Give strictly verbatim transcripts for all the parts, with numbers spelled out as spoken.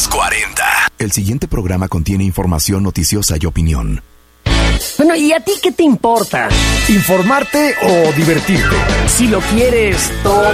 Los cuarenta. El siguiente programa contiene información noticiosa y opinión. Bueno, ¿y a ti qué te importa? ¿Informarte o divertirte? Si lo quieres todo.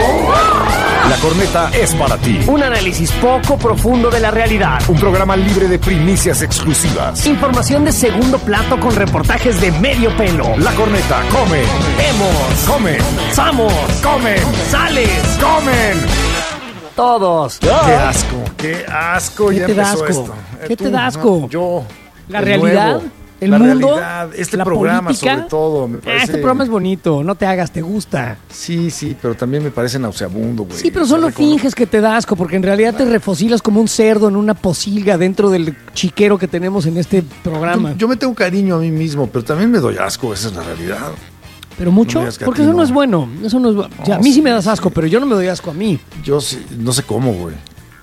La Corneta es para ti. Un análisis poco profundo de la realidad. Un programa libre de primicias exclusivas. Información de segundo plato con reportajes de medio pelo. La Corneta come. Vemos. Come. Somos. Comen. Sales. Comen. Todos. Qué asco. Qué asco. ¿Qué ya te da empezó asco? esto. ¿Qué Tú, te da asco? no, yo. La el realidad. nuevo, El la mundo. realidad, este la programa política. sobre todo me parece... Ah, este programa es bonito, no te hagas, te gusta. Sí, sí, pero también me parece nauseabundo, güey. Sí, pero solo Reconozco- finges que te da asco, porque en realidad te refocilas como un cerdo en una posilga dentro del chiquero que tenemos en este programa. Yo, yo me tengo cariño a mí mismo, pero también me doy asco, esa es la realidad. ¿Pero mucho? No me digas que a Porque ti eso no. no es bueno. Eso no es bueno. O sea, a No, mí sí sí, me das sí. asco, pero yo no me doy asco a mí. Yo sí, no sé cómo, güey.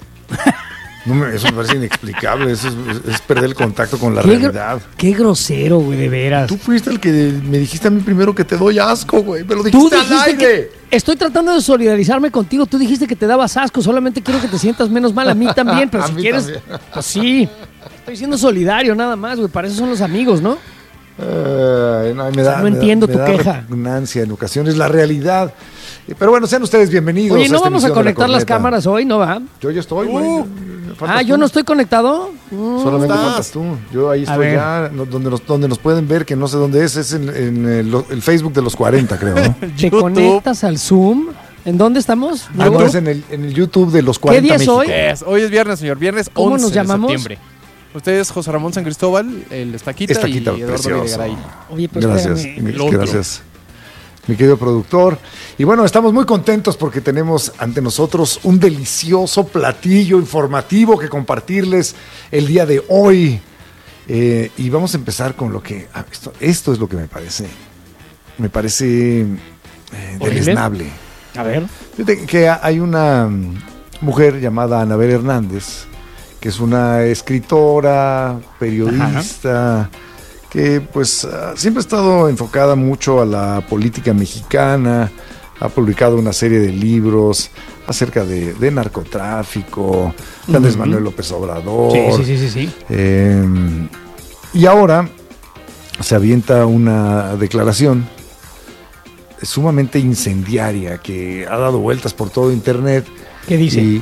No me- eso me parece inexplicable, eso es, es perder el contacto con la Qué, gr- realidad. qué grosero, güey, de veras. Tú fuiste el que me dijiste a mí primero que te doy asco, güey. Me lo Tú dijiste al dijiste aire. que... Estoy tratando de solidarizarme contigo. Tú dijiste que te dabas asco. Solamente quiero que te sientas menos mal. A mí también, pero A si mí quieres... también. Pues sí. Estoy siendo solidario nada más, güey. Para eso son los amigos, ¿no? Ay, no, me O sea, da, no me da- entiendo me tu da queja. repugnancia en ocasiones, la realidad. Eh, Pero bueno, sean ustedes bienvenidos. Oye, ¿no esta vamos a emisión de La conectar las Corneta. cámaras hoy? ¿No va? Yo ya estoy, güey. Uh. Faltas Ah, ¿yo tú. no estoy conectado? Mm. Solamente ¿Estás? faltas tú. Yo ahí A estoy ver. ya, no- donde nos, donde nos pueden ver, que no sé dónde es, es en, en el, el Facebook de los cuarenta, creo, ¿no? Te YouTube. conectas al Zoom. ¿En dónde estamos? Ah, no, es en el, en el YouTube de los cuarenta día es México. hoy? Es, hoy es viernes, señor. Viernes ¿Cómo once nos llamamos? de septiembre. Usted es José Ramón San Cristóbal, el Estaquita, Estaquita, y Eduardo precioso. Videgaray. Oye, pues Gracias, espérame. mi- el otro. gracias, mi querido productor. Y bueno, estamos muy contentos porque tenemos ante nosotros un delicioso platillo informativo que compartirles el día de hoy. Eh, y vamos a empezar con lo que... ah, esto, esto es lo que me parece, me parece eh, ¿Horrible? deleznable. A ver. Fíjate que hay una mm, mujer llamada Anabel Hernández, que es una escritora, periodista, que pues ah, siempre ha estado enfocada mucho a la política mexicana, ha publicado una serie de libros acerca de, de narcotráfico, de Andrés Ujú. Manuel López Obrador. Sí, sí, sí, sí, sí. Eh, y ahora se avienta una declaración sumamente incendiaria que ha dado vueltas por todo internet. ¿Qué dice? Y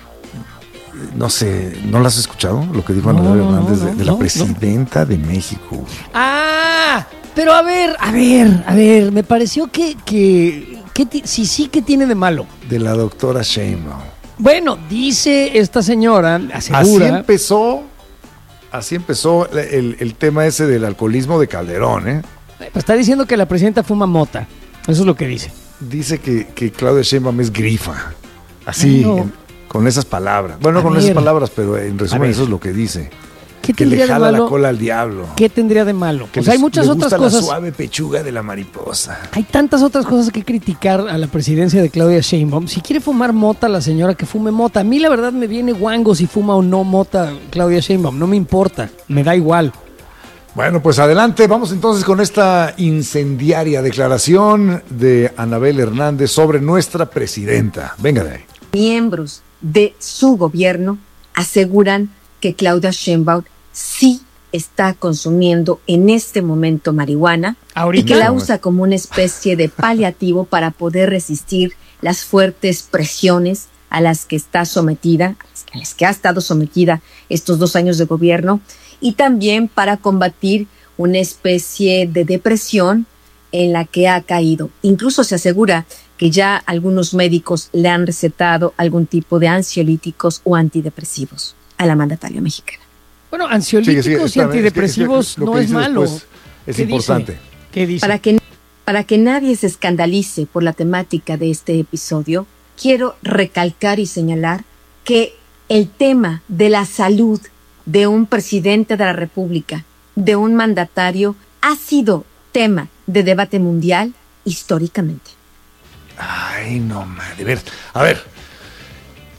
no sé, ¿no la has escuchado? Lo que dijo No, Anabel no, Hernández no, de, de no, la presidenta de México. Ah, pero a ver, a ver, a ver, me pareció que, que, que ti- sí, sí que tiene de malo. De la doctora Sheinbaum. Bueno, dice esta señora, Así asegura, empezó, así empezó el, el tema ese del alcoholismo de Calderón, ¿eh? pues está diciendo que la presidenta fuma mota. Eso es lo que dice. Dice que, que Claudia Sheinbaum es grifa. Así, Bueno. en- con esas palabras. Bueno, A no con ver. esas palabras, pero en A resumen ver. eso es lo que dice. ¿Qué Que le tendría de jala la malo? cola al diablo. ¿Qué tendría de malo? Que O sea, hay les- muchas le otras gusta cosas. la suave pechuga de la mariposa. Hay tantas otras cosas que criticar a la presidencia de Claudia Sheinbaum. Si quiere fumar mota, la señora que fume mota. A mí la verdad me viene guango si fuma o no mota Claudia Sheinbaum. No me importa, me da igual. Bueno, pues adelante, vamos entonces con esta incendiaria declaración de Anabel Hernández sobre nuestra presidenta. Venga de ahí. Miembros de su gobierno aseguran que Claudia Sheinbaum sí está consumiendo en este momento marihuana Ahorita. y que la No. usa como una especie de paliativo para poder resistir las fuertes presiones a las que está sometida, a las que ha estado sometida estos dos años de gobierno, y también para combatir una especie de depresión en la que ha caído. Incluso se asegura que ya algunos médicos le han recetado algún tipo de ansiolíticos o antidepresivos a la mandataria mexicana. Bueno, ansiolíticos Sigue, sigue, y espérame, antidepresivos es que- es que lo no que es dice malo. después es ¿Qué importante. dice? ¿Qué dice? Para que, para que nadie se escandalice por la temática de este episodio, quiero recalcar y señalar que el tema de la salud de un presidente de la República, de un mandatario, ha sido tema de debate mundial históricamente. Ay, no, madre. A ver, a ver.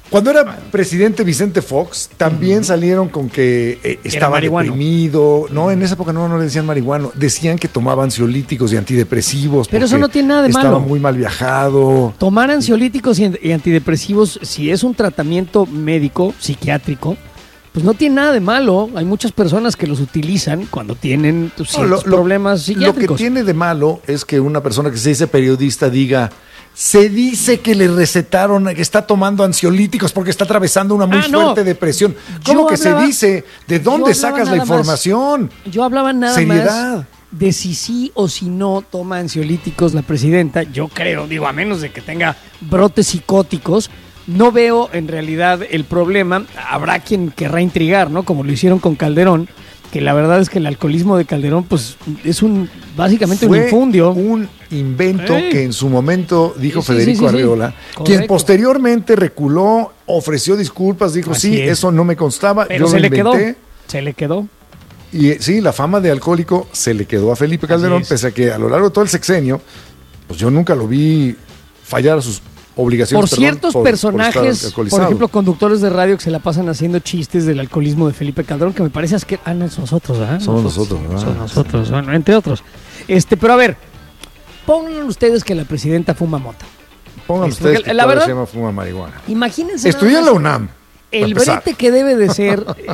Cuando era presidente Vicente Fox, también uh-huh. salieron con que eh, estaba deprimido. No, en esa época no, no le decían marihuano. Decían que tomaba ansiolíticos y antidepresivos. Pero eso no tiene nada de estaba malo. Estaba muy mal viajado. Tomar ansiolíticos y, y antidepresivos, si es un tratamiento médico, psiquiátrico, pues no tiene nada de malo. Hay muchas personas que los utilizan cuando tienen pues, no, lo, problemas psiquiátricos. Lo que tiene de malo es que una persona que se dice periodista diga... Se dice que le recetaron, que está tomando ansiolíticos porque está atravesando una muy ah, no. fuerte depresión. ¿Cómo yo que hablaba, se dice? ¿De dónde sacas la información? Más, yo hablaba nada Seriedad. más de si sí o si no toma ansiolíticos la presidenta. Yo creo, digo, a menos de que tenga brotes psicóticos, no veo en realidad el problema. Habrá quien querrá intrigar, ¿no? Como lo hicieron con Calderón, que la verdad es que el alcoholismo de Calderón pues es un básicamente Fue un infundio. un invento Ey. que en su momento dijo sí, Federico sí, sí, Arriola, sí. quien posteriormente reculó, ofreció disculpas, dijo Así sí, es. eso no me constaba, pero yo se lo le inventé. quedó, se le quedó. Y sí, la fama de alcohólico se le quedó a Felipe Calderón, pese a que a lo largo de todo el sexenio, pues yo nunca lo vi fallar a sus obligaciones. Por ciertos perdón, por, personajes, por, por ejemplo, conductores de radio que se la pasan haciendo chistes del alcoholismo de Felipe Calderón, que me parece que ah, no, son nosotros, ¿verdad? Somos nosotros, ¿verdad? Son nosotros, bueno, entre otros. Este, pero a ver, pongan ustedes que la presidenta fuma mota. Pongan este, ustedes que la verdad, se llama fuma marihuana. Imagínense. Estudió en la UNAM. El brete que debe de ser eh,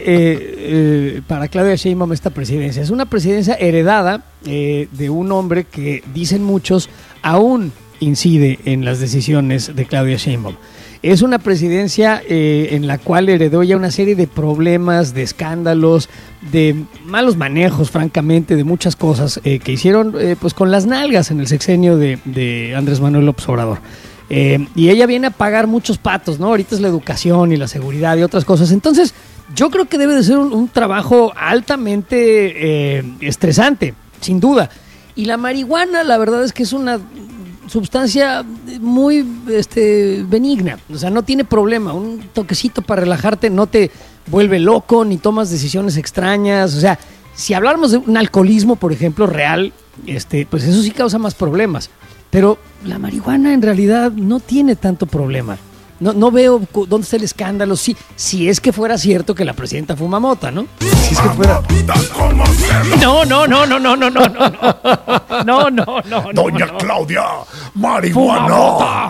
eh, para Claudia Sheinbaum esta presidencia. Es una presidencia heredada eh, de un hombre que, dicen muchos, aún incide en las decisiones de Claudia Sheinbaum. Es una presidencia eh, en la cual heredó ya una serie de problemas, de escándalos, de malos manejos, francamente, de muchas cosas eh, que hicieron eh, pues con las nalgas en el sexenio de, de Andrés Manuel López Obrador. Eh, y ella viene a pagar muchos patos, ¿no? Ahorita es la educación y la seguridad y otras cosas. Entonces, yo creo que debe de ser un, un trabajo altamente eh, estresante, sin duda. Y la marihuana, la verdad es que es una sustancia muy este, benigna, o sea, no tiene problema, un toquecito para relajarte no te vuelve loco, ni tomas decisiones extrañas, o sea, si habláramos de un alcoholismo, por ejemplo, real, este, pues eso sí causa más problemas, pero la marihuana en realidad no tiene tanto problema. No, no veo dónde está el escándalo, si, si es que fuera cierto que la presidenta fuma mota, ¿no? Si es que fuera... No, no, no, no, no, no, no, no, no, no, no, Doña no. Claudia, marihuana.